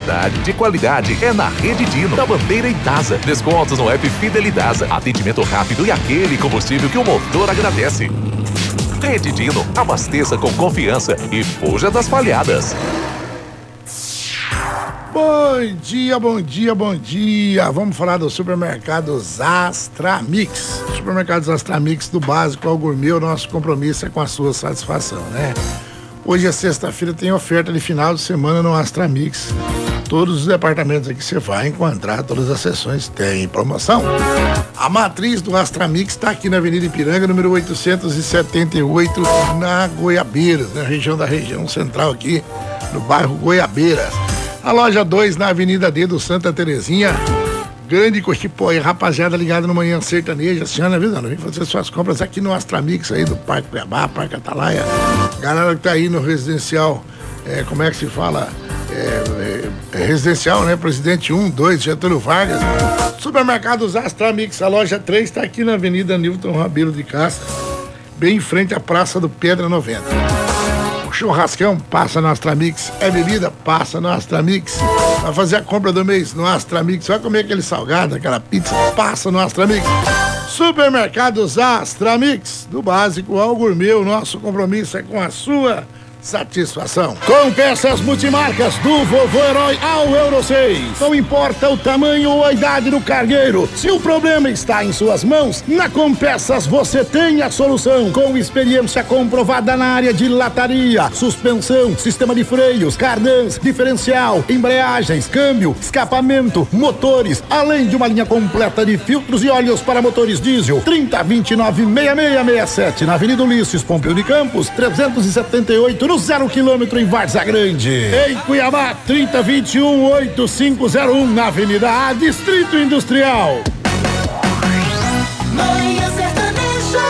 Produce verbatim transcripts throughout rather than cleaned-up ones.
variedade de qualidade é na Rede Dino, da Bandeira e Dasa. Descontos no app Fidelidasa. Atendimento rápido e aquele combustível que o motor agradece. Rede Dino, abasteça com confiança e fuja das falhadas. Bom dia, bom dia, bom dia. Vamos falar do supermercados Astramix. Supermercados Astramix, do básico ao gourmet, o nosso compromisso é com a sua satisfação, né? Hoje é sexta-feira, tem oferta de final de semana no Astramix. Todos os departamentos aqui você vai encontrar, todas as seções têm promoção. A matriz do Astramix está aqui na Avenida Ipiranga, número oitocentos e setenta e oito, na Goiabeiras, na região da região central aqui, no bairro Goiabeiras. A loja dois na Avenida D do Santa Terezinha. Grande Cochipó, rapaziada ligada no Manhã Sertaneja, senhora avisando, vem fazer suas compras aqui no Astramix aí do Parque Cuiabá, Parque Atalaia. Galera que tá aí no residencial, é, como é que se fala? É, é, é residencial, né? Presidente um, dois, Getúlio Vargas. Supermercados Astramix, a loja três tá aqui na Avenida Newton Rabelo de Castro, bem em frente à Praça do Pedra noventa. Churrascão, passa no Astramix. É bebida, passa no Astramix. Vai fazer a compra do mês no Astramix. Vai comer aquele salgado, aquela pizza, passa no Astramix. Supermercados Astramix, do básico ao gourmet, o nosso compromisso é com a sua satisfação. Com peças multimarcas do Vovô Herói ao Euro seis. Não importa o tamanho ou a idade do cargueiro, se o problema está em suas mãos, na Compeças você tem a solução. Com experiência comprovada na área de lataria, suspensão, sistema de freios, cardãs, diferencial, embreagens, câmbio, escapamento, motores, além de uma linha completa de filtros e óleos para motores diesel. trinta, vinte e nove, sessenta e seis sessenta e sete na Avenida Ulisses Pompeu de Campos, trezentos e setenta e oito no zero quilômetro em Várzea Grande. Em Cuiabá, trinta, vinte e um, oitenta e cinco zero um na Avenida A, Distrito Industrial. Manhã Sertaneja,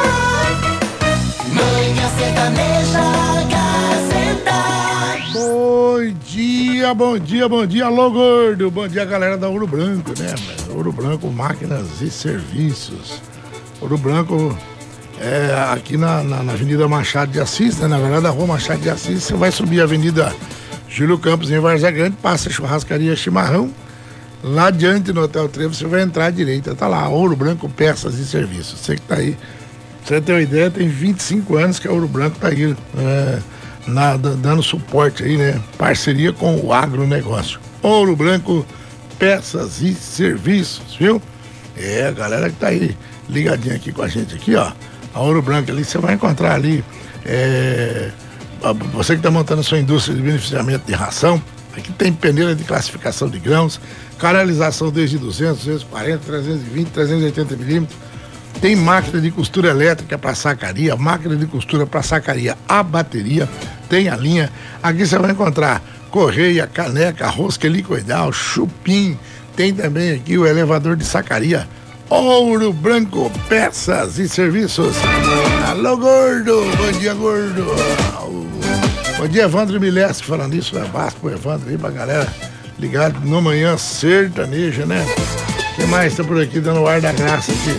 Manhã Sertaneja, Gazeta. Bom dia, bom dia, bom dia, alô gordo. Bom dia, galera da Ouro Branco, né? Ouro Branco, máquinas e serviços. Ouro Branco é aqui na, na, na Avenida Machado de Assis, né? Na verdade, a Rua Machado de Assis, você vai subir a Avenida Júlio Campos em Várzea Grande, passa a Churrascaria Chimarrão. Lá adiante no Hotel Trevo, você vai entrar à direita, tá lá, Ouro Branco, peças e serviços. Você que tá aí, pra você ter uma ideia, tem vinte e cinco anos que a Ouro Branco tá aí, é, na, dando suporte aí, né? Parceria com o agronegócio. Ouro Branco, peças e serviços, viu? É, a galera que tá aí ligadinha aqui com a gente aqui, ó. A Ouro Branco ali, você vai encontrar ali, é, você que está montando a sua indústria de beneficiamento de ração. Aqui tem peneira de classificação de grãos, canalização desde duzentos, duzentos e quarenta, trezentos e vinte, trezentos e oitenta milímetros. Tem máquina de costura elétrica para sacaria, máquina de costura para sacaria a bateria, tem a linha. Aqui você vai encontrar correia, caneca, rosca helicoidal, chupim. Tem também aqui o elevador de sacaria. Ouro Branco, peças e serviços. Alô, gordo. Bom dia, gordo. Bom dia, Evandro Mileski falando isso. Um abraço pro Evandro aí, pra galera ligado no Manhã Sertaneja, né? Quem mais tá por aqui dando o ar da graça aqui?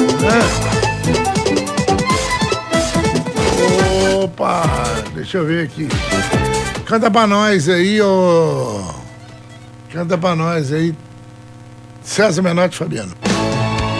Ah. Opa, deixa eu ver aqui. Canta pra nós aí, ô. Canta pra nós aí. César Menotti Fabiano.